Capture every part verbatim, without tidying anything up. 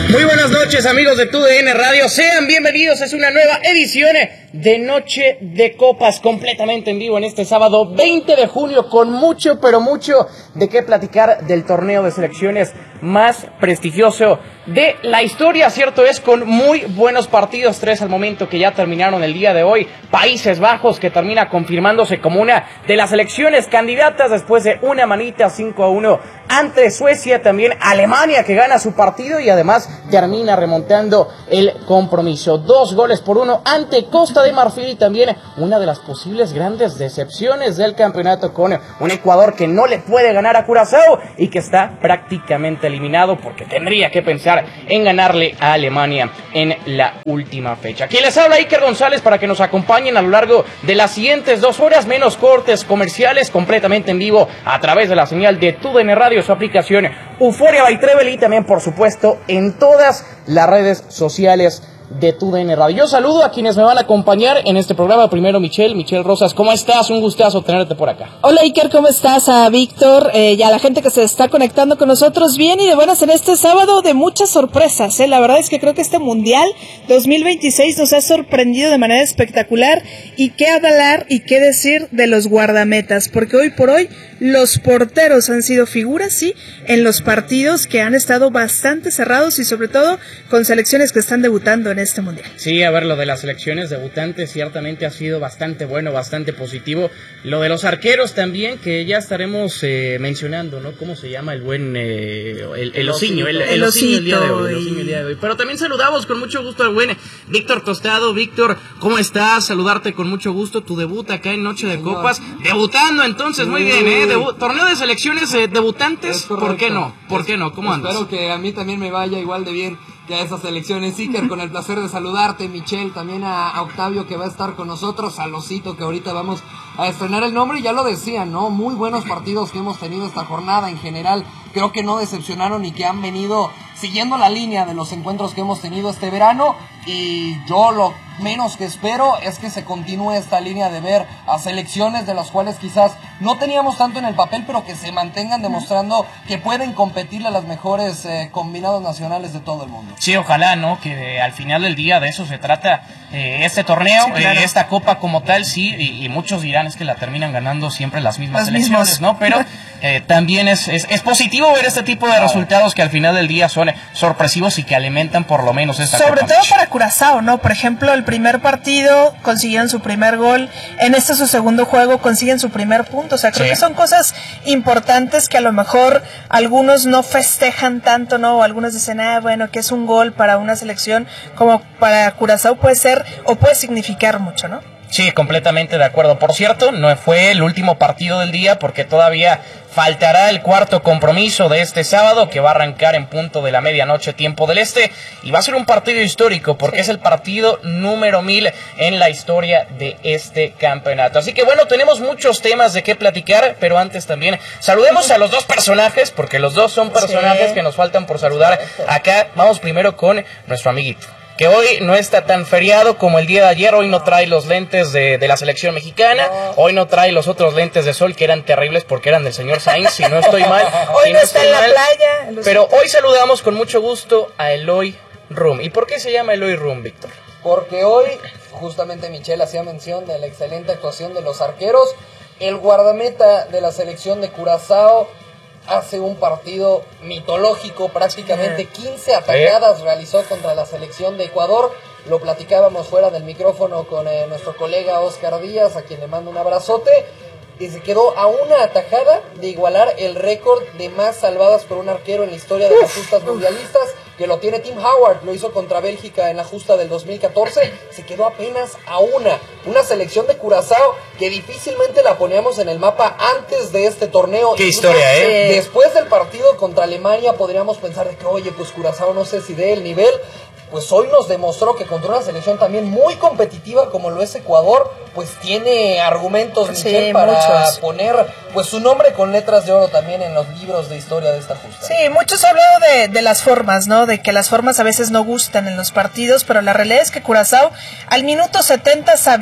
Muy buenas noches, amigos de T U D N Radio, sean bienvenidos, es una nueva edición de Noche de Copas, completamente en vivo en este sábado veinte de junio, con mucho, pero mucho de qué platicar del torneo de selecciones más prestigioso de la historia, cierto es, con muy buenos partidos, tres al momento que ya terminaron el día de hoy. Países Bajos, que termina confirmándose como una de las selecciones candidatas después de una manita cinco a uno ante Suecia. También Alemania, que gana su partido y además termina remontando el compromiso, dos goles por uno ante Costa de Marfil, y también una de las posibles grandes decepciones del campeonato, con un Ecuador que no le puede ganar a Curazao y que está prácticamente eliminado porque tendría que pensar en ganarle a Alemania en la última fecha. Aquí les habla Iker González para que nos acompañen a lo largo de las siguientes dos horas, menos cortes comerciales, completamente en vivo a través de la señal de T U D N Radio, su aplicación Euforia by Trevel, y también por supuesto en todas las redes sociales de T U D N Radio. Yo saludo a quienes me van a acompañar en este programa. Primero, Michelle, Michelle Rosas, ¿cómo estás? Un gustazo tenerte por acá. Hola Iker, ¿cómo estás? A Víctor, eh, y a la gente que se está conectando con nosotros, bien y de buenas en este sábado de muchas sorpresas, ¿eh? La verdad es que creo que este Mundial dos mil veintiséis nos ha sorprendido de manera espectacular, y qué hablar y qué decir de los guardametas, porque hoy por hoy los porteros han sido figuras, sí, en los partidos que han estado bastante cerrados y sobre todo con selecciones que están debutando en este mundial. Sí, a ver, lo de las selecciones debutantes ciertamente ha sido bastante bueno, bastante positivo. Lo de los arqueros también, que ya estaremos eh, mencionando, ¿no? ¿Cómo se llama el buen, eh, el, el osiño, el, el, el osiño el día de hoy, el osiño el día de hoy. Pero también saludamos con mucho gusto al buen Víctor Tostado. Víctor, ¿cómo estás? Saludarte con mucho gusto, tu debut acá en Noche de Copas, debutando entonces, muy bien, ¿eh? Debu- torneo de selecciones eh, debutantes, ¿por qué no? ¿Por qué no? ¿Cómo andas? Espero que a mí también me vaya igual de bien que a esas selecciones. Iker, con el placer de saludarte, Michelle, también a, a Octavio, que va a estar con nosotros, a Losito, que ahorita vamos a estrenar el nombre, y ya lo decían, ¿no? Muy buenos partidos que hemos tenido esta jornada en general, creo que no decepcionaron y que han venido siguiendo la línea de los encuentros que hemos tenido este verano, y yo lo menos que espero es que se continúe esta línea de ver a selecciones de las cuales quizás no teníamos tanto en el papel, pero que se mantengan demostrando que pueden competirle a las mejores eh, combinados nacionales de todo el mundo. Sí, ojalá, ¿no? Que eh, al final del día de eso se trata eh, este torneo, sí, claro. eh, esta copa como tal, sí, y, y muchos dirán es que la terminan ganando siempre las mismas las selecciones, mismos. ¿no? Pero eh, también es, es, es positivo ver este tipo de claro. resultados que al final del día son sorpresivos y que alimentan por lo menos esta Sobre copa. todo para Curazao, ¿no? Por ejemplo, el primer partido consiguieron su primer gol, en este su segundo juego consiguen su primer punto, o sea, creo sí. que son cosas importantes que a lo mejor algunos no festejan tanto, ¿no? O algunos dicen, ah, bueno, que es un gol para una selección, como para Curazao puede ser o puede significar mucho, ¿no? Sí, completamente de acuerdo. Por cierto, no fue el último partido del día porque todavía faltará el cuarto compromiso de este sábado, que va a arrancar en punto de la medianoche tiempo del este, y va a ser un partido histórico porque sí. es el partido número mil en la historia de este campeonato. Así que bueno, tenemos muchos temas de qué platicar, pero antes también saludemos a los dos personajes, porque los dos son personajes sí. que nos faltan por saludar acá. Vamos primero con nuestro amiguito, que hoy no está tan feriado como el día de ayer. Hoy no trae los lentes de, de la selección mexicana, hoy no trae los otros lentes de sol que eran terribles porque eran del señor Sainz, si no estoy mal. Hoy si no, no está en la mal, playa. Pero hoy saludamos con mucho gusto a Eloy Rum. ¿Y por qué se llama Eloy Rum, Víctor? Porque hoy, justamente Michelle hacía mención de la excelente actuación de los arqueros. El guardameta de la selección de Curazao hace un partido mitológico, prácticamente quince atajadas realizó contra la selección de Ecuador. Lo platicábamos fuera del micrófono con eh, nuestro colega Oscar Díaz, a quien le mando un abrazote, y se quedó a una atajada de igualar el récord de más salvadas por un arquero en la historia de las justas mundialistas, que lo tiene Tim Howard, lo hizo contra Bélgica en la justa del dos mil catorce, se quedó apenas a una, una selección de Curazao que difícilmente la poníamos en el mapa antes de este torneo. Qué historia, ¿eh? Después del partido contra Alemania podríamos pensar de que, oye, pues Curazao no sé si dé el nivel. Pues hoy nos demostró que contra una selección también muy competitiva como lo es Ecuador, pues tiene argumentos, Michelle, sí, para muchos. poner pues su nombre con letras de oro también en los libros de historia de esta justa. Sí, muchos han hablado de, de las formas, ¿no? De que las formas a veces no gustan en los partidos, pero la realidad es que Curazao al minuto setenta sabía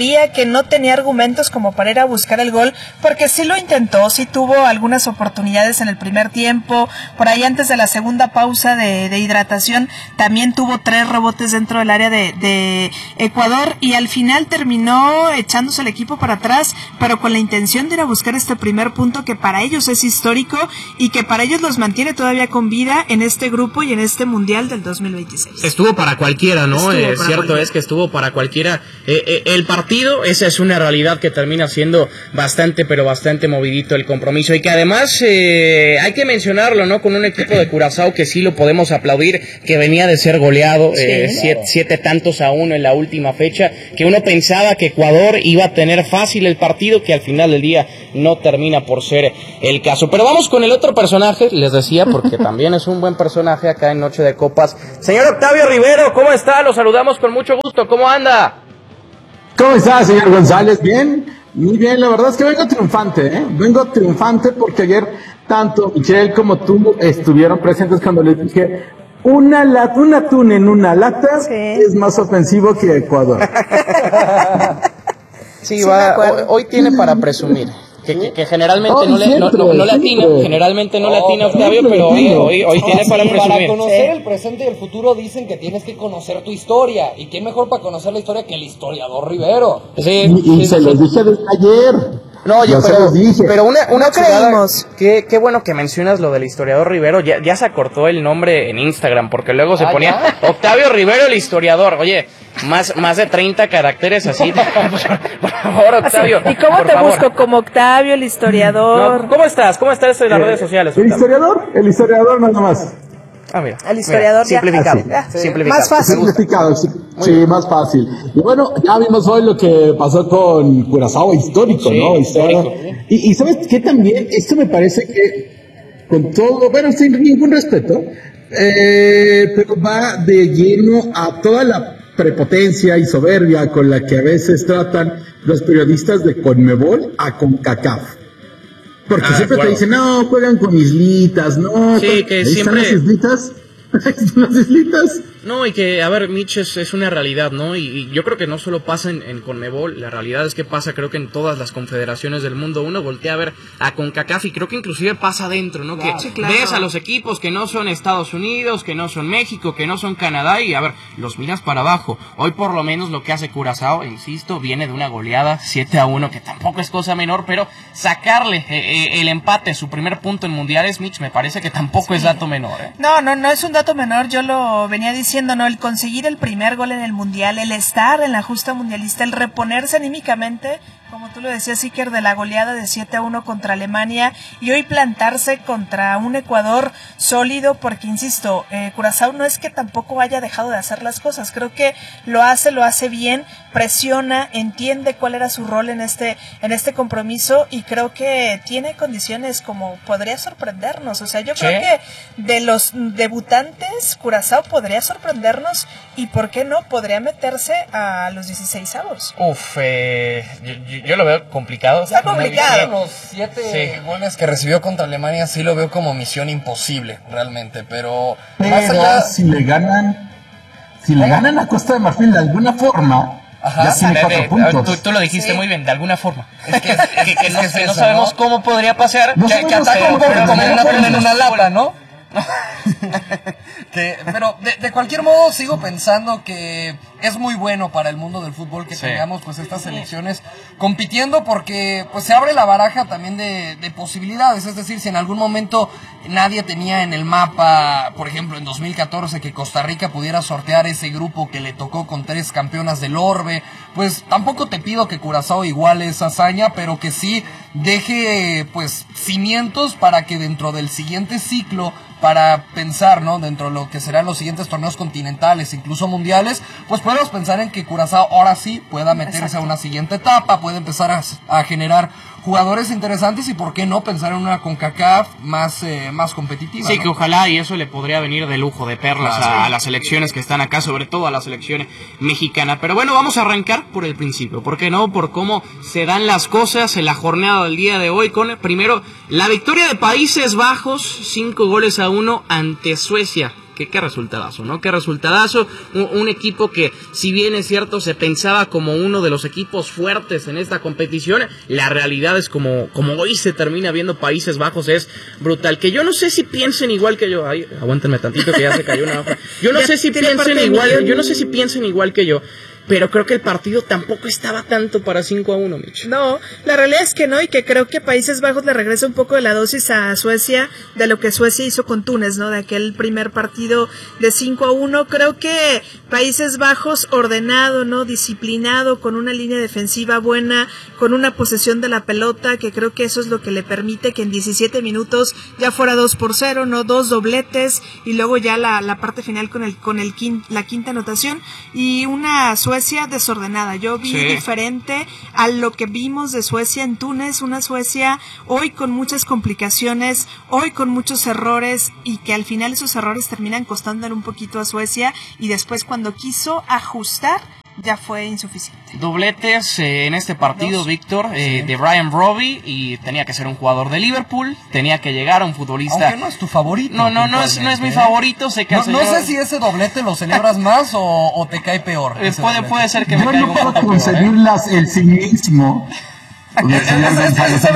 creía que no tenía argumentos como para ir a buscar el gol, porque sí lo intentó, sí tuvo algunas oportunidades en el primer tiempo, por ahí antes de la segunda pausa de, de hidratación, también tuvo tres rebotes dentro del área de, de Ecuador, y al final terminó echándose el equipo para atrás, pero con la intención de ir a buscar este primer punto que para ellos es histórico y que para ellos los mantiene todavía con vida en este grupo y en este Mundial del dos mil veintiséis. Estuvo para cualquiera, ¿no? Eh, cierto cualquiera. Es que estuvo para cualquiera. Eh, eh, el partido, esa es una realidad que termina siendo bastante, pero bastante movidito el compromiso, y que además eh, hay que mencionarlo, ¿no? Con un equipo de Curazao que sí lo podemos aplaudir, que venía de ser goleado, sí, eh, claro. siete, siete tantos a uno en la última fecha, que uno pensaba que Ecuador iba a tener fácil el partido, que al final del día no termina por ser el caso. Pero vamos con el otro personaje, les decía, porque también es un buen personaje acá en Noche de Copas. Señor Octavio Rivero, ¿cómo está? Lo saludamos con mucho gusto. ¿Cómo anda? ¿Cómo está, señor González? Bien, muy bien. La verdad es que vengo triunfante, ¿eh? Vengo triunfante porque ayer tanto Michelle como tú estuvieron presentes cuando les dije una lat, un atún en una lata, sí, es más ofensivo que Ecuador. Sí, va, hoy, hoy tiene para presumir. Que, que, que generalmente oh, no, le, siempre, no, no, no latina, generalmente no, no latina Octavio, pero hoy, hoy, hoy tiene sí, para presumir. Para conocer sí. el presente y el futuro dicen que tienes que conocer tu historia, y qué mejor para conocer la historia que el historiador Rivero. Sí, y, y sí, se sí. los dije desde ayer. No, oye, pero, pero una, una no creímos. Qué, qué bueno que mencionas lo del historiador Rivero. Ya, ya se acortó el nombre en Instagram, porque luego se ah, ponía ¿ya? Octavio Rivero el historiador. Oye, más, más de treinta caracteres así. Por favor, Octavio. ¿Y cómo te favor. busco? Como Octavio el historiador. No, ¿cómo estás? ¿Cómo estás en las eh, redes sociales? Octavio? El historiador, el historiador nada más. Ah, mira. El historiador mira, simplificado. Ya. Sí. simplificado. Más fácil. Simplificado, sí, sí más fácil. Y bueno, ya vimos hoy lo que pasó con Curazao, histórico, sí, ¿no? Histórico. Y, y ¿sabes qué también? Esto me parece que, con todo, bueno, sin ningún respeto, eh, pero va de lleno a toda la prepotencia y soberbia con la que a veces tratan los periodistas de Conmebol a CONCACAF. Porque ah, siempre te dicen, no, juegan con islitas, no. Sí, que siempre... ¿Están las islitas? ¿Las islitas? No, y que, a ver, Mitch, es, es una realidad, ¿no? Y, y yo creo que no solo pasa en, en Conmebol, la realidad es que pasa, creo que en todas las confederaciones del mundo. Uno voltea a ver a CONCACAF y creo que inclusive pasa adentro, ¿no? Claro, que sí, claro. Ves a los equipos que no son Estados Unidos, que no son México, que no son Canadá, y a ver, los miras para abajo. Hoy por lo menos lo que hace Curazao, insisto, viene de una goleada siete a uno, que tampoco es cosa menor, pero sacarle eh, el empate, su primer punto en mundiales, Mitch, me parece que tampoco sí. es dato menor, ¿eh? No, no, no es un dato menor, yo lo venía diciendo. No, el conseguir el primer gol en el mundial, el estar en la justa mundialista, el reponerse anímicamente, como tú lo decías, Iker, de la goleada de siete a uno contra Alemania, y hoy plantarse contra un Ecuador sólido, porque insisto, eh, Curazao no es que tampoco haya dejado de hacer las cosas, creo que lo hace, lo hace bien, presiona, entiende cuál era su rol en este, en este compromiso, y creo que tiene condiciones como podría sorprendernos. O sea, yo ¿Sí? creo que de los debutantes, Curazao podría sorprendernos, y por qué no, podría meterse a los dieciseisavos. Uf, eh, yo, yo lo veo complicado. Está complicado. Los siete sí. goles que recibió contra Alemania sí lo veo como misión imposible, realmente, pero... pero más allá... si le ganan, si le ganan a Costa de Marfil de alguna forma... Ajá, ya tiene cuatro de, puntos. Tú, tú lo dijiste sí. muy bien, de alguna forma. Es que, es, que, que, no, es que no sabemos ¿no? cómo podría pasar. No que, que ataca un poco como una pone en una lata, ¿no? que, pero de, de cualquier modo sigo pensando que es muy bueno para el mundo del fútbol que sí. tengamos pues estas selecciones compitiendo, porque pues se abre la baraja también de, de posibilidades. Es decir, si en algún momento nadie tenía en el mapa, por ejemplo en dos mil catorce, que Costa Rica pudiera sortear ese grupo que le tocó con tres campeonas del orbe, pues tampoco te pido que Curazao iguale esa hazaña, pero que sí deje pues cimientos para que dentro del siguiente ciclo, para pensar, ¿no? Dentro de lo que serán los siguientes torneos continentales, incluso mundiales, pues podemos pensar en que Curazao ahora sí pueda meterse Exacto. a una siguiente etapa, puede empezar a, a generar jugadores interesantes, y por qué no pensar en una CONCACAF más, eh, más competitiva. Sí, ¿no? que ojalá, y eso le podría venir de lujo, de perlas ah, a, sí. a las selecciones que están acá, sobre todo a la selección mexicana. Pero bueno, vamos a arrancar por el principio, ¿por qué no? Por cómo se dan las cosas en la jornada del día de hoy, con primero la victoria de Países Bajos, cinco goles a uno ante Suecia. qué, qué resultadazo, ¿no? Qué resultadazo, un, un equipo que, si bien es cierto, se pensaba como uno de los equipos fuertes en esta competición, la realidad es como, como hoy se termina viendo Países Bajos, es brutal. Que yo no sé si piensen igual que yo, ay, aguántenme tantito que ya se cayó una hoja. Yo no sé si piensen igual, yo no sé si piensen igual que yo. Pero creo que el partido tampoco estaba tanto para cinco a uno, Mitch. No, la realidad es que no, y que creo que Países Bajos le regresa un poco de la dosis a Suecia, de lo que Suecia hizo con Túnez, ¿no? De aquel primer partido de cinco a uno. Creo que Países Bajos ordenado, ¿no? Disciplinado, con una línea defensiva buena, con una posesión de la pelota, que creo que eso es lo que le permite que en diecisiete minutos ya fuera dos por cero, ¿no? Dos dobletes, y luego ya la, la parte final con el, con el quin, la quinta anotación, y una Suecia Suecia desordenada. Yo vi sí. diferente a lo que vimos de Suecia en Túnez, una Suecia hoy con muchas complicaciones, hoy con muchos errores, y que al final esos errores terminan costándole un poquito a Suecia, y después cuando quiso ajustar ya fue insuficiente. Dobletes eh, en este partido, Dos. Víctor, eh, sí. de Brian Brobby, y tenía que ser un jugador de Liverpool, tenía que llegar a un futbolista. Aunque no es tu favorito. No, no, no es, no es mi favorito. Sé que no, señor... no sé si ese doblete lo celebras más o, o te cae peor. Eh, puede, puede ser que Yo me caiga no un puedo poco concebirlas peor, ¿eh? El cinismo. Se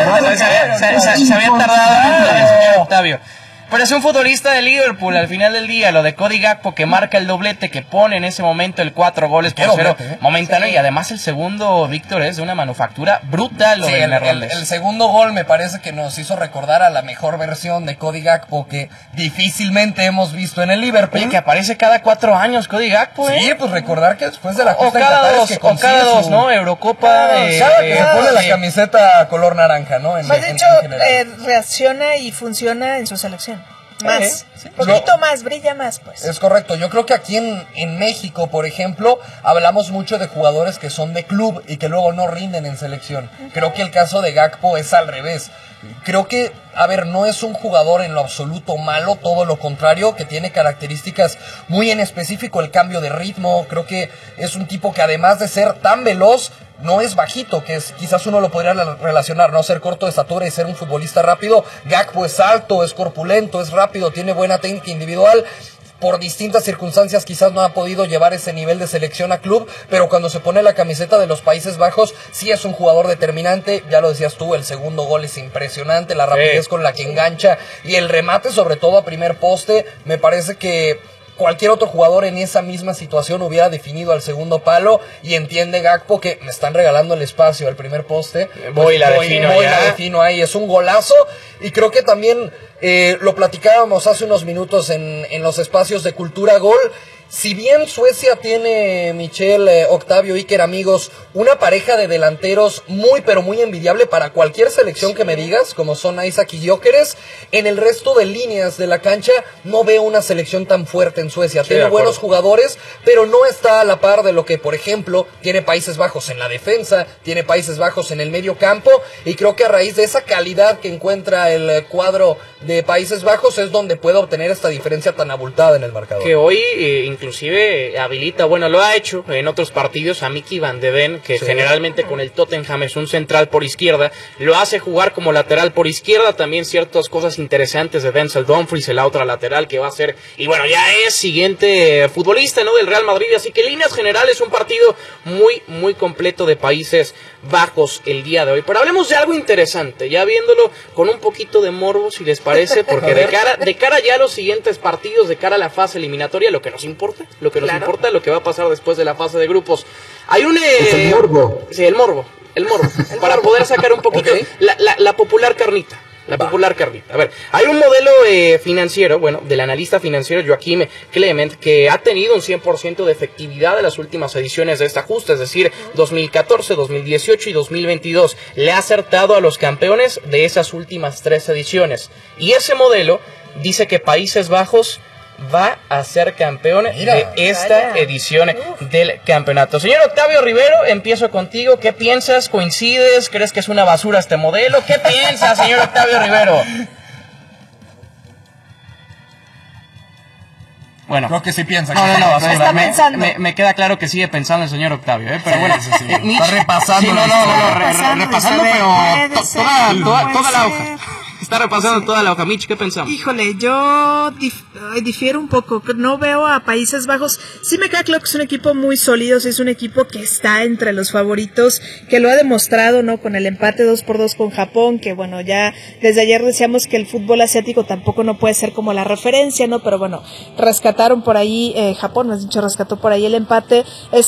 había tardado el señor Octavio. Pero es un futbolista de Liverpool, al final del día, lo de Cody Gakpo, que marca el doblete, que pone en ese momento el cuatro goles por cero, doblete, ¿eh? momentáneo, sí. Y además el segundo, Víctor, es de una manufactura brutal. Lo sí, de el, el, el segundo gol me parece que nos hizo recordar a la mejor versión de Cody Gakpo que difícilmente hemos visto en el Liverpool. Oye, que aparece cada cuatro años Cody Gakpo, ¿eh? Sí, pues recordar que después de la o cada dos, que o cada dos, su... ¿no? Eurocopa. Ah, eh, cada que eh, se pone eh, la camiseta color naranja, ¿no? En, más en, dicho, en eh, reacciona y funciona en su selección. Más, sí, un poquito no, más, brilla más, pues. Es correcto, yo creo que aquí en, en México, por ejemplo, hablamos mucho de jugadores que son de club y que luego no rinden en selección. Uh-huh. Creo que el caso de Gakpo es al revés. Creo que, a ver, no es un jugador en lo absoluto malo, todo lo contrario, que tiene características muy en específico, el cambio de ritmo. Creo que es un tipo que, además de ser tan veloz, no es bajito, que es, quizás uno lo podría relacionar, no ser corto de estatura y ser un futbolista rápido. Gakpo es alto, es corpulento, es rápido, tiene buena técnica individual. Por distintas circunstancias quizás no ha podido llevar ese nivel de selección a club, pero cuando se pone la camiseta de los Países Bajos sí es un jugador determinante. Ya lo decías tú, el segundo gol es impresionante, la rapidez sí. con la que engancha, y el remate sobre todo a primer poste. Me parece que cualquier otro jugador en esa misma situación hubiera definido al segundo palo, y entiende Gakpo que me están regalando el espacio al primer poste. Voy y la defino, voy, voy la defino ahí. Es un golazo, y creo que también eh, lo platicábamos hace unos minutos en, en los espacios de Cultura Gol. Si bien Suecia tiene, Michelle, eh, Octavio, Iker, amigos, una pareja de delanteros muy pero muy envidiable para cualquier selección que me digas, como son Isaac y Gyökeres, en el resto de líneas de la cancha no veo una selección tan fuerte en Suecia. Sí, tiene buenos jugadores, pero no está a la par de lo que, por ejemplo, tiene Países Bajos en la defensa, tiene Países Bajos en el medio campo, y creo que a raíz de esa calidad que encuentra el cuadro de Países Bajos es donde puede obtener esta diferencia tan abultada en el marcador. Que hoy eh, inclusive habilita, bueno, lo ha hecho en otros partidos a Mickey Van de Ven, que sí. generalmente con el Tottenham es un central por izquierda, lo hace jugar como lateral por izquierda. También ciertas cosas interesantes de Denzel Dumfries, el otra lateral que va a ser, y bueno, ya es siguiente futbolista, ¿no?, del Real Madrid. Así que en líneas generales un partido muy, muy completo de Países Bajos el día de hoy. Pero hablemos de algo interesante, ya viéndolo con un poquito de morbo, si les parece, porque de cara, de cara ya a los siguientes partidos, de cara a la fase eliminatoria, lo que nos importa, lo que nos claro. importa, lo que va a pasar después de la fase de grupos. Hay un... Eh, es el morbo. Sí, el morbo, el morbo, el para morbo. Poder sacar un poquito okay. la, la, la popular carnita. La Va. popular carnita. A ver, hay un modelo eh, financiero, bueno, del analista financiero Joaquim Clement, que ha tenido un cien por ciento de efectividad en las últimas ediciones de este ajuste, es decir, dos mil catorce, dos mil dieciocho y dos mil veintidós. Le ha acertado a los campeones de esas últimas tres ediciones. Y ese modelo dice que Países Bajos va a ser campeón Mira, de esta vaya. edición Uf. del campeonato. Señor Octavio Rivero, empiezo contigo. ¿Qué piensas? ¿Coincides? ¿Crees que es una basura este modelo? ¿Qué piensas, señor Octavio Rivero? Bueno, creo que sí piensa. No, que no, no, no está me, pensando. Me, me queda claro que sigue pensando el señor Octavio, ¿eh? Pero bueno, sí, sí, sí. Está repasando. Sí, no, no, no, no, re, re, repasando, pero to, toda, toda, toda la hoja. Está repasando toda la hoja. Mitch, ¿qué pensamos? Híjole, yo dif difiero un poco. No veo a Países Bajos. Sí me queda claro que es un equipo muy sólido, sí es un equipo que está entre los favoritos, que lo ha demostrado, ¿no? Con el empate dos por dos con Japón, que bueno, ya desde ayer decíamos que el fútbol asiático tampoco no puede ser como la referencia, ¿no? Pero bueno, rescataron por ahí, eh, Japón, más dicho, rescató por ahí el empate.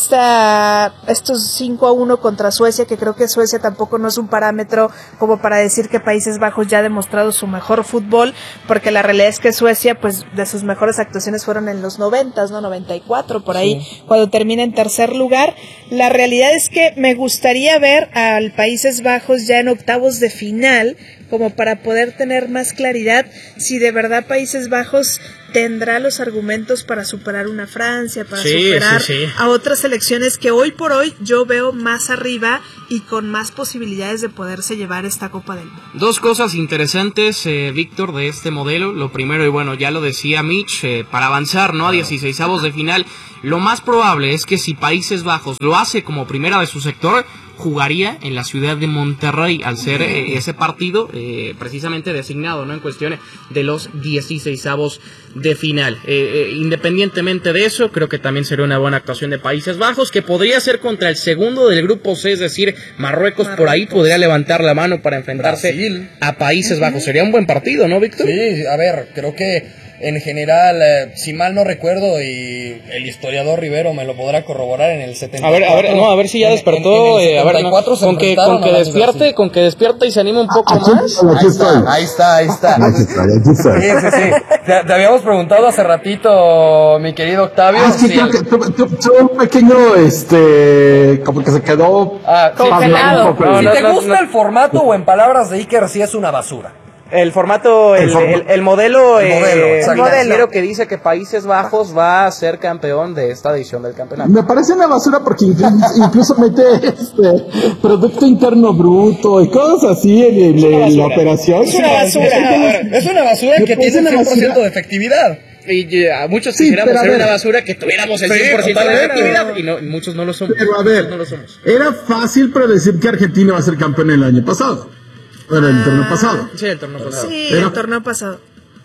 Esta, estos cinco a uno contra Suecia, que creo que Suecia tampoco no es un parámetro como para decir que Países Bajos ya ha demostrado su mejor fútbol, porque la realidad es que Suecia, pues de sus mejores actuaciones fueron en los noventas, ¿no? noventa y cuatro, por ahí, sí, cuando termina en tercer lugar. La realidad es que me gustaría ver al Países Bajos ya en octavos de final, como para poder tener más claridad si de verdad Países Bajos tendrá los argumentos para superar una Francia, para sí, superar sí, sí. a otras selecciones que hoy por hoy yo veo más arriba y con más posibilidades de poderse llevar esta Copa del Mundo. Dos cosas interesantes, eh, Víctor, de este modelo. Lo primero, y bueno, ya lo decía Mitch, eh, para avanzar, ¿no?, a dieciseisavos de final, lo más probable es que si Países Bajos lo hace como primera de su sector, jugaría en la ciudad de Monterrey, al ser eh, ese partido eh, precisamente designado, ¿no?, en cuestión de los dieciseisavos de final. Eh, eh, independientemente de eso, creo que también sería una buena actuación de Países Bajos, que podría ser contra el segundo del grupo C, es decir, Marruecos, Marruecos. Por ahí podría levantar la mano para enfrentarse Brasil. a Países Bajos. Uh-huh. Sería un buen partido, ¿no, Víctor? Sí, a ver, creo que en general, eh, si mal no recuerdo, y el historiador Rivero me lo podrá corroborar, en el setenta y cuatro. A ver, a ver, no, a ver si ya despertó. En, en, en a ver, no, con que con que despierte, con que despierte y se anime un poco aquí, más. Aquí está, ahí está, ahí está. Aquí está, aquí está. Sí, sí, sí. Te, te habíamos preguntado hace ratito, mi querido Octavio. Ah, sí, si creo el... que tuvo un pequeño, este, como que se quedó ah, congelado. No, si no, te no, gusta no, el formato, o en palabras de Iker, sí es una basura. El formato, el, el, el, el modelo, el modelo, eh, el modelo que dice que Países Bajos va a ser campeón de esta edición del campeonato. Me parece una basura porque incluso mete este Producto Interno Bruto y cosas así en, en, en la operación. Es una basura, es una basura que tiene cien por ciento de efectividad. Y a muchos sí, quisiéramos ser una basura que tuviéramos el sí, cien por ciento de efectividad, y no, muchos no lo somos. Pero a ver, no lo somos. Era fácil predecir que Argentina va a ser campeón el año pasado. Bueno, el torneo pasado. Sí, el torneo pasado. Sí, era... el torneo pasado.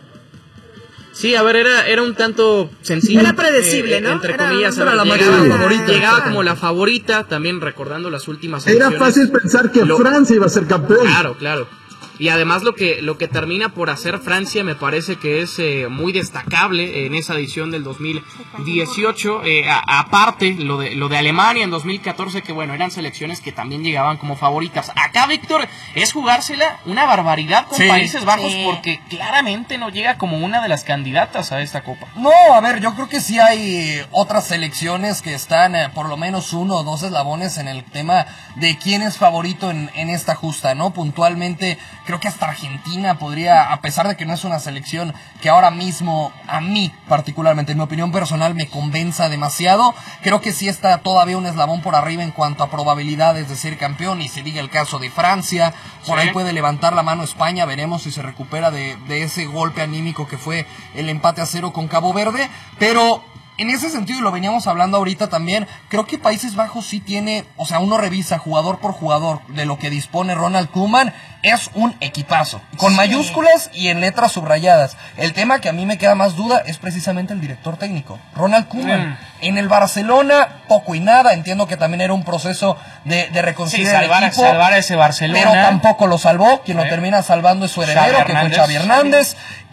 Sí, a ver, era, era un tanto sencillo. Era predecible, eh, ¿no? Entre era, comillas, era la llegaba, favorita, llegaba como la favorita, también recordando las últimas elecciones. Era fácil pensar que lo... Francia iba a ser campeón. Claro, claro. Y además lo que lo que termina por hacer Francia me parece que es eh, muy destacable en esa edición del dos mil dieciocho. Eh, a, aparte, lo de lo de Alemania en dos mil catorce, que bueno, eran selecciones que también llegaban como favoritas. Acá, Víctor, es jugársela una barbaridad con sí, Países Bajos, sí, porque claramente no llega como una de las candidatas a esta Copa. No, a ver, yo creo que sí hay otras selecciones que están eh, por lo menos uno o dos eslabones en el tema de quién es favorito en, en esta justa, ¿no? Puntualmente, creo que hasta Argentina podría, a pesar de que no es una selección que ahora mismo, a mí particularmente, en mi opinión personal, me convenza demasiado, creo que sí está todavía un eslabón por arriba en cuanto a probabilidades de ser campeón, y se diga el caso de Francia, por sí, ahí puede levantar la mano España, veremos si se recupera de, de ese golpe anímico que fue el empate a cero con Cabo Verde, pero... En ese sentido, y lo veníamos hablando ahorita también, creo que Países Bajos sí tiene, o sea, uno revisa jugador por jugador de lo que dispone Ronald Koeman, es un equipazo, con sí, mayúsculas y en letras subrayadas. El tema que a mí me queda más duda es precisamente el director técnico, Ronald Koeman. Mm. En el Barcelona, poco y nada, entiendo que también era un proceso de, de reconciliar sí, salvar, el equipo, salvar a ese Barcelona, pero tampoco lo salvó, quien sí, lo termina salvando es su heredero, que fue Xavi Hernández.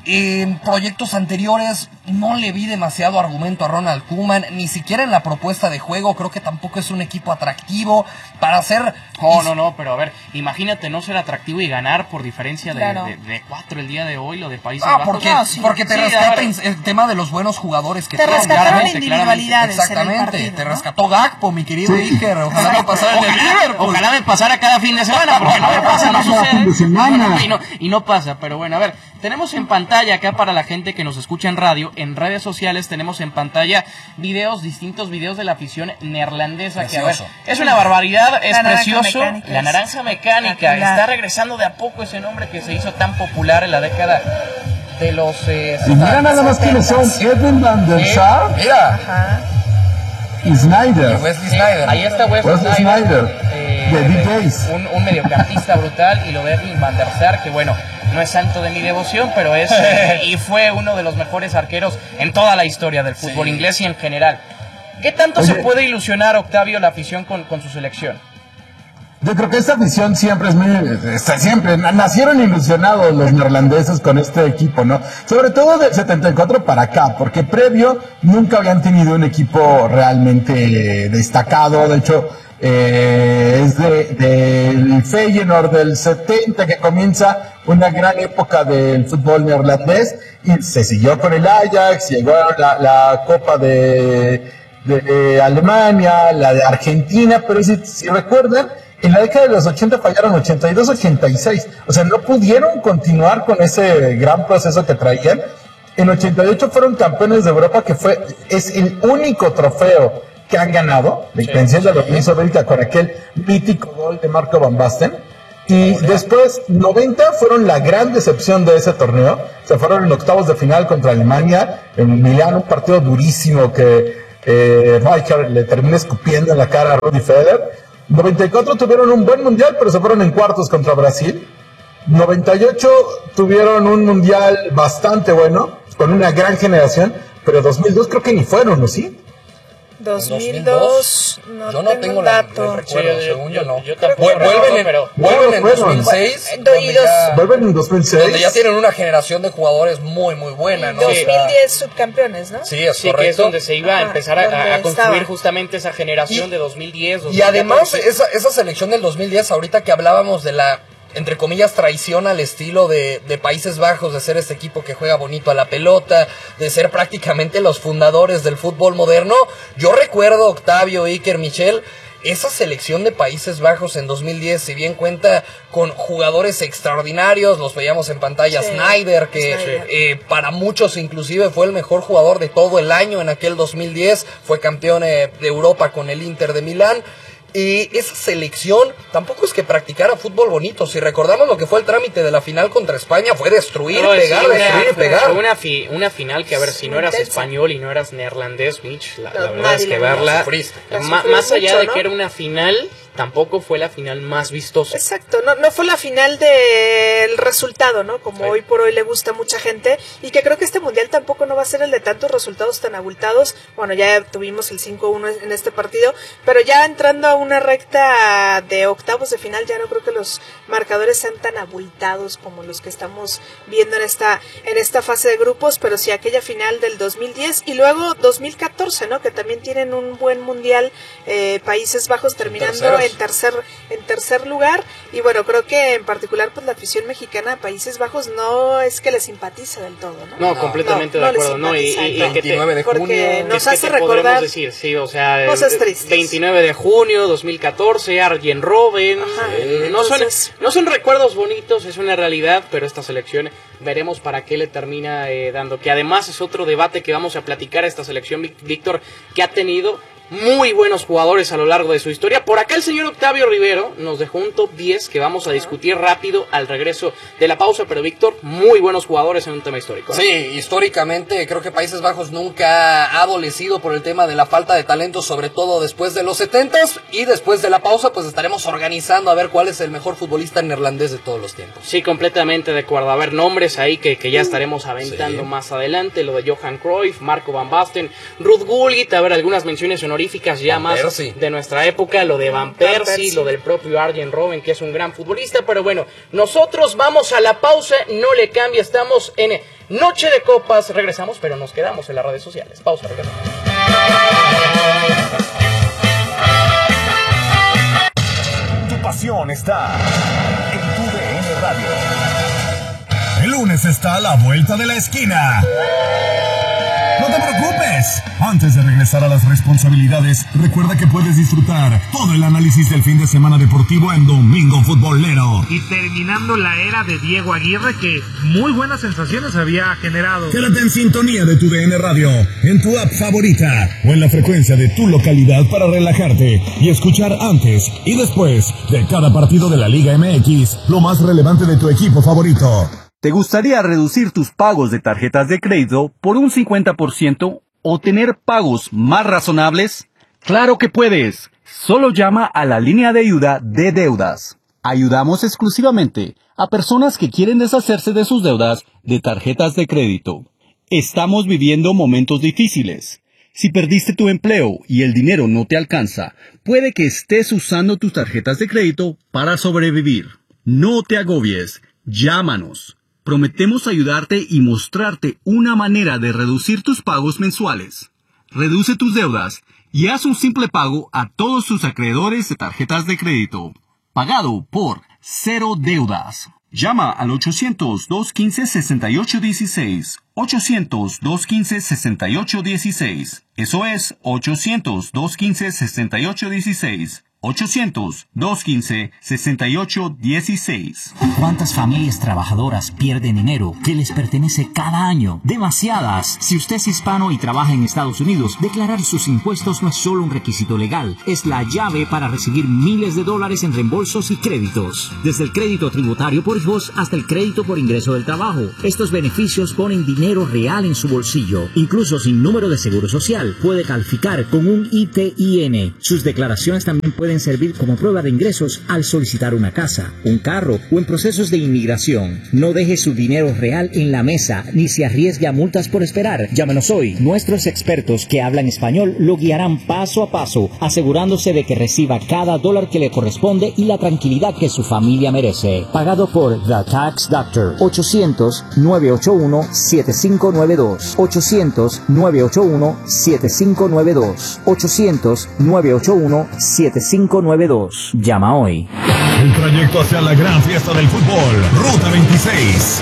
En proyectos anteriores no le vi demasiado argumento a Ronald Koeman, ni siquiera en la propuesta de juego, creo que tampoco es un equipo atractivo para hacer... No, no, no, pero a ver, imagínate no ser atractivo y ganar por diferencia de, claro, de, de cuatro el día de hoy, lo de Países ah, Bajos. Porque, no, sí, porque te sí, rescata el tema de los buenos jugadores que te tienen. Te rescataron individualidades. Exactamente, partido, te ¿no? rescató Gakpo, mi querido Iker, ojalá me pasara en el Liverpool. Ojalá me pasara cada fin de semana, porque no me pasa, no sucede. Y no, y no pasa, pero bueno, a ver, tenemos en pantalla acá para la gente que nos escucha en radio, en redes sociales tenemos en pantalla videos, distintos videos de la afición neerlandesa. Precioso. Que a ver, es una barbaridad, es la precioso. Mecánica, la naranja mecánica, la... está regresando de a poco ese nombre que se hizo tan popular en la década de los... Eh, y mira nada más quiénes son, Edwin van der Sar. Mira. Ajá. Y Snyder. Y Wesley Snyder. Ahí está Wesley, Wesley Snyder. Eh, de D Js. Un, un mediocampista brutal, y lo ve Edwin van der Sar, que bueno... no es santo de mi devoción, pero es eh, y fue uno de los mejores arqueros en toda la historia del fútbol sí. inglés y en general. ¿Qué tanto Oye, se puede ilusionar, Octavio, la afición con, con su selección? Yo creo que esta afición siempre es muy, siempre, nacieron ilusionados los neerlandeses con este equipo, ¿no? Sobre todo del setenta y cuatro para acá, porque previo nunca habían tenido un equipo realmente destacado. De hecho, eh, es del de Feyenoord del setenta que comienza una gran época del fútbol neerlandés y se siguió con el Ajax, llegó la, la Copa de, de, de Alemania, la de Argentina, pero si, si recuerdan, en la década de los ochenta fallaron ochenta y dos ochenta y seis, o sea, no pudieron continuar con ese gran proceso que traían. En ochenta y ocho fueron campeones de Europa, que fue es el único trofeo que han ganado, de diferencia de lo que hizo Bélgica con aquel mítico gol de Marco Van Basten. Y después, noventa fueron la gran decepción de ese torneo, se fueron en octavos de final contra Alemania, en Milán, un partido durísimo que eh, Rijkaard le termina escupiendo en la cara a Rudi Federer. noventa y cuatro tuvieron un buen mundial, pero se fueron en cuartos contra Brasil. noventa y ocho tuvieron un mundial bastante bueno, con una gran generación, pero dos mil dos creo que ni fueron, ¿no? ¿Sí? dos mil dos, no yo no tengo, tengo dato. La, recuerdo, sí, según yo, yo no. Yo tampoco. Vuelven, en, pero vuelven en dos mil seis. Ya, vuelven en dos mil seis. Donde ya tienen una generación de jugadores muy, muy buena, ¿no? dos mil diez subcampeones, ¿no? Sí, es sí, correcto. Que es donde se iba a empezar Ajá, a, a construir estaba. justamente esa generación y, de dos mil diez. Y además, esa, esa selección del dos mil diez, ahorita que hablábamos de la, entre comillas, traición al estilo de, de Países Bajos, de ser este equipo que juega bonito a la pelota, de ser prácticamente los fundadores del fútbol moderno. Yo recuerdo, Octavio, Iker, Michel, esa selección de Países Bajos en dos mil diez, si bien cuenta con jugadores extraordinarios, los veíamos en pantalla, sí, Sneijder, que Sneijder. Eh, para muchos inclusive fue el mejor jugador de todo el año en aquel dos mil diez, fue campeón eh, de Europa con el Inter de Milán. Y esa selección tampoco es que practicara fútbol bonito. Si recordamos lo que fue el trámite de la final contra España, fue destruir, no, pegar, sí, destruir, una, pegar. Una, fi, una final que, a ver, si no eras español y no eras neerlandés, Mitch, la, la verdad es que verla, ma, más allá mucho, de ¿no? que era una final, tampoco fue la final más vistosa. Exacto, no, no fue la final del resultado, ¿no? Como sí. hoy por hoy le gusta a mucha gente, y que creo que este mundial tampoco no va a ser el de tantos resultados tan abultados. Bueno, ya tuvimos el cinco uno en este partido, pero ya entrando a una recta de octavos de final, ya no creo que los marcadores sean tan abultados como los que estamos viendo en esta en esta fase de grupos, pero sí aquella final del dos mil diez y luego dos mil catorce, ¿no? Que también tienen un buen mundial, eh, Países Bajos terminando en tercer en tercer lugar. Y bueno, creo que en particular pues la afición mexicana a Países Bajos no es que le simpatice del todo, ¿no? No, no completamente no, de acuerdo, no, y, y, y veintinueve de junio, porque nos es hace que te recordar decir, sí, o sea, cosas tristes. veintinueve de junio dos mil catorce, Arjen Robben, eh, no son no son recuerdos bonitos, es una realidad, pero esta selección veremos para qué le termina eh, dando, que además es otro debate que vamos a platicar esta selección, Víctor, que ha tenido muy buenos jugadores a lo largo de su historia. Por acá el señor Octavio Rivero nos dejó un top diez que vamos a discutir rápido al regreso de la pausa, pero Víctor, muy buenos jugadores en un tema histórico, ¿no? Sí, históricamente creo que Países Bajos nunca ha adolecido por el tema de la falta de talento, sobre todo después de los setentas, y después de la pausa pues estaremos organizando a ver cuál es el mejor futbolista neerlandés de todos los tiempos. Sí, completamente de acuerdo. A ver, nombres ahí que, que ya estaremos aventando sí. más adelante, lo de Johan Cruyff, Marco Van Basten, Ruud Gullit, a ver, algunas menciones honoríficas honoríficas ya Van más Persie. De nuestra época, lo de Van Persie, Van Persie, lo del propio Arjen Robben, que es un gran futbolista. Pero bueno, nosotros vamos a la pausa, no le cambia, estamos en Noche de Copas, regresamos, pero nos quedamos en las redes sociales. Pausa, regresamos. Tu pasión está en tu D N Radio. El lunes está a la vuelta de la esquina. No te preocupes. Antes de regresar a las responsabilidades, recuerda que puedes disfrutar todo el análisis del fin de semana deportivo en Domingo Futbolero. Y terminando la era de Diego Aguirre, que muy buenas sensaciones había generado. Quédate en sintonía de tu D N Radio, en tu app favorita o en la frecuencia de tu localidad para relajarte y escuchar antes y después de cada partido de la Liga M X lo más relevante de tu equipo favorito. ¿Te gustaría reducir tus pagos de tarjetas de crédito por un cincuenta por ciento o tener pagos más razonables? ¡Claro que puedes! Solo llama a la línea de ayuda de deudas. Ayudamos exclusivamente a personas que quieren deshacerse de sus deudas de tarjetas de crédito. Estamos viviendo momentos difíciles. Si perdiste tu empleo y el dinero no te alcanza, puede que estés usando tus tarjetas de crédito para sobrevivir. No te agobies, llámanos. Prometemos ayudarte y mostrarte una manera de reducir tus pagos mensuales. Reduce tus deudas y haz un simple pago a todos tus acreedores de tarjetas de crédito. Pagado por Cero Deudas. Llama al ochocientos, dos quince, sesenta y ocho dieciséis. ochocientos, dos quince, sesenta y ocho dieciséis. Eso es ochocientos, dos quince, sesenta y ocho dieciséis. ochocientos, dos quince, sesenta y ocho dieciséis. ¿Cuántas familias trabajadoras pierden dinero que les pertenece cada año? Demasiadas. Si usted es hispano y trabaja en Estados Unidos, declarar sus impuestos no es solo un requisito legal, es la llave para recibir miles de dólares en reembolsos y créditos. Desde el crédito tributario por hijos hasta el crédito por ingreso del trabajo. Estos beneficios ponen dinero real en su bolsillo. Incluso sin número de seguro social, puede calificar con un I T I N. Sus declaraciones también pueden servir como prueba de ingresos al solicitar una casa, un carro o en procesos de inmigración. No deje su dinero real en la mesa ni se arriesgue a multas por esperar. Llámenos hoy. Nuestros expertos que hablan español lo guiarán paso a paso, asegurándose de que reciba cada dólar que le corresponde y la tranquilidad que su familia merece. Pagado por The Tax Doctor. ochocientos, nueve ocho uno, siete cinco nueve dos. ochocientos, nueve ocho uno, siete cinco nueve dos. ochocientos, nueve ocho uno, siete cinco nueve dos. Llama hoy. El trayecto hacia la gran fiesta del fútbol. Ruta veintiséis.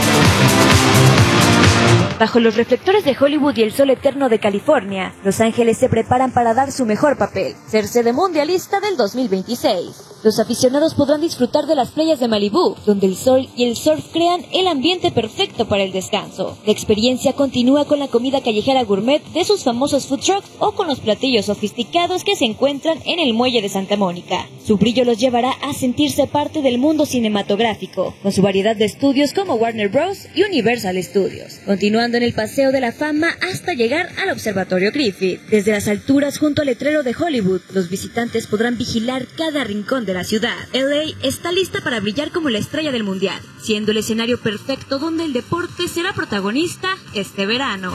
Bajo los reflectores de Hollywood y el sol eterno de California, Los Ángeles se preparan para dar su mejor papel, ser sede mundialista del dos mil veintiséis. Los aficionados podrán disfrutar de las playas de Malibú, donde el sol y el surf crean el ambiente perfecto para el descanso. La experiencia continúa con la comida callejera gourmet de sus famosos food trucks o con los platillos sofisticados que se encuentran en el muelle de Santa Mónica. Su brillo los llevará a sentirse parte del mundo cinematográfico, con su variedad de estudios como Warner Bros. Y Universal Studios, continuando en el Paseo de la Fama hasta llegar al Observatorio Griffith. Desde las alturas junto al letrero de Hollywood, los visitantes podrán vigilar cada rincón de la ciudad. L A está lista para brillar como la estrella del mundial, siendo el escenario perfecto donde el deporte será protagonista este verano.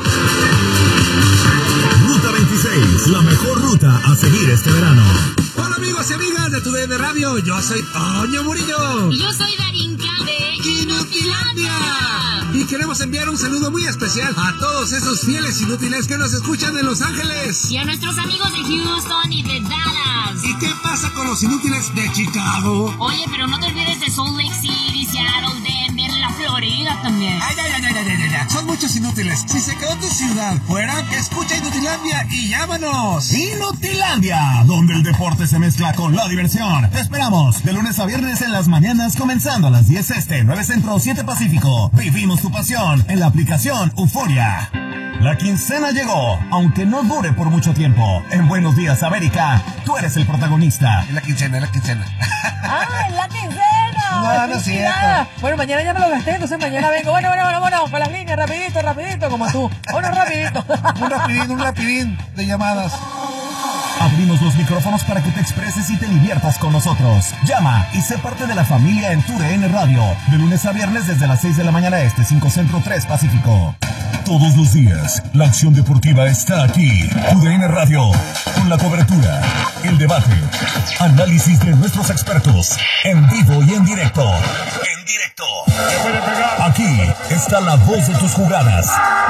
Ruta veintiséis, la mejor ruta a seguir este verano. Hola amigos y amigas de Tu D N Radio, yo soy Toño Murillo. Y yo soy Darinka de Inutilandia. Y queremos enviar un saludo muy especial a todos esos fieles inútiles que nos escuchan en Los Ángeles. Y a nuestros amigos de Houston y de Dallas. ¿Y qué pasa con los inútiles de Chicago? Oye, pero no te olvides de Salt Lake City, Seattle, Denver, la Florida también. Ay, ay, ay, ay, ay, ay, ay. Son muchos inútiles. Si se quedó tu ciudad fuera, escucha Inutilandia y llámanos. Inutilandia, donde el deporte se mezcla con la diversión. Te esperamos de lunes a viernes en las mañanas, comenzando a las diez este, nueve Centro, siete Pacífico. Vivimos tu pasión en la aplicación Euforia. La quincena llegó, aunque no dure por mucho tiempo. En Buenos Días América, tú eres el protagonista. Es la quincena, es la quincena. ¡Ah, es la quincena! No, no es cierto. Bueno, mañana ya me lo gasté, entonces mañana vengo. Bueno, bueno, bueno, bueno, con las líneas, rapidito, rapidito, como tú. Bueno, rapidito. Un rapidín, un rapidín de llamadas. Abrimos los micrófonos para que te expreses y te diviertas con nosotros. Llama y sé parte de la familia en Tu D N Radio. De lunes a viernes desde las seis de la mañana este, cinco Centro, tres Pacífico. Todos los días, la acción deportiva está aquí. Tu D N Radio, con la cobertura, el debate, análisis de nuestros expertos, en vivo y en directo. En directo. Aquí está la voz de tus jugadas.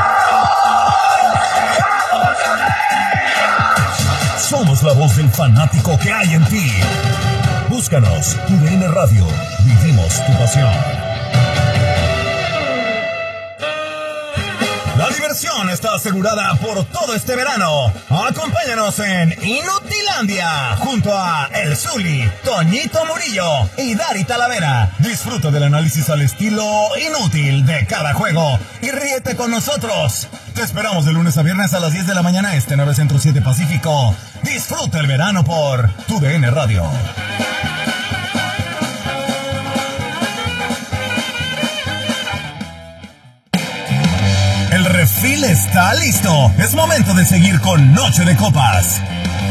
Somos la voz del fanático que hay en ti. Búscanos, Tu D N Radio. Vivimos tu pasión. La diversión está asegurada por todo este verano. Acompáñanos en Inutilandia junto a El Zuli, Toñito Murillo y Dari Talavera. Disfruta del análisis al estilo inútil de cada juego y ríete con nosotros. Te esperamos de lunes a viernes a las diez de la mañana este, nueve Centro, siete Pacífico. Disfruta el verano por Tu D N Radio. El refil está listo. Es momento de seguir con Noche de Copas.